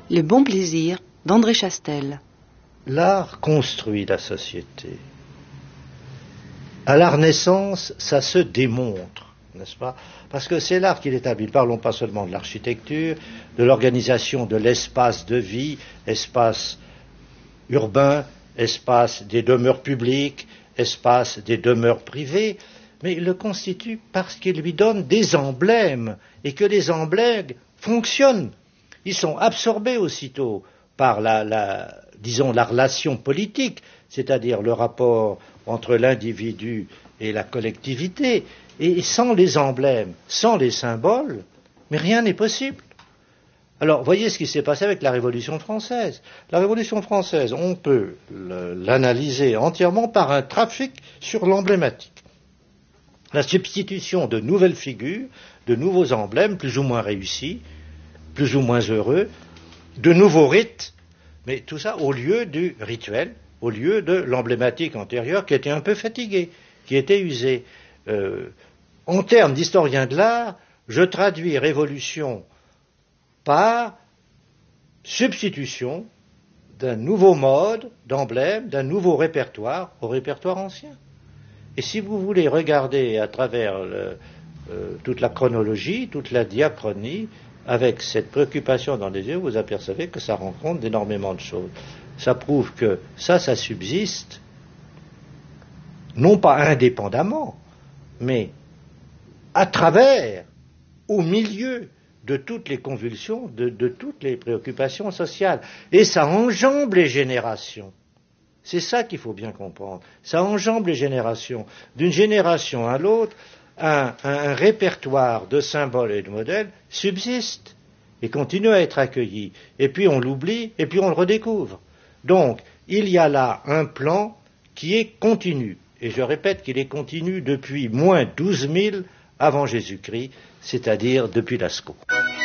Le bon plaisir d'André Chastel. L'art construit la société. À la Renaissance, ça se démontre, n'est-ce pas? Parce que c'est l'art qui l'établit. Parlons pas seulement de l'architecture, de l'organisation de l'espace de vie, espace urbain, espace des demeures publiques, espace des demeures privées, mais il le constitue parce qu'il lui donne des emblèmes, et que les emblèmes fonctionnent. Ils sont absorbés aussitôt par la relation politique, c'est-à-dire le rapport entre l'individu et la collectivité, et sans les emblèmes, sans les symboles, mais rien n'est possible. Alors, voyez ce qui s'est passé avec la Révolution française. La Révolution française, on peut l'analyser entièrement par un trafic sur l'emblématique. La substitution de nouvelles figures, de nouveaux emblèmes, plus ou moins réussis, plus ou moins heureux, de nouveaux rites, mais tout ça au lieu du rituel, au lieu de l'emblématique antérieure qui était un peu fatiguée, qui était usée. En termes d'historien de l'art, je traduis révolution par substitution d'un nouveau mode d'emblème, d'un nouveau répertoire au répertoire ancien. Et si vous voulez regarder à travers toute la chronologie, toute la diachronie, avec cette préoccupation dans les yeux, vous apercevez que ça rencontre énormément de choses. Ça prouve que ça subsiste, non pas indépendamment, mais à travers, au milieu de toutes les convulsions, de toutes les préoccupations sociales. Et ça enjambe les générations. C'est ça qu'il faut bien comprendre. Ça enjambe les générations. D'une génération à l'autre, un répertoire de symboles et de modèles subsiste et continue à être accueilli. Et puis on l'oublie, et puis on le redécouvre. Donc, il y a là un plan qui est continu. Et je répète qu'il est continu depuis moins 12 000 avant Jésus-Christ, c'est-à-dire depuis Lascaux.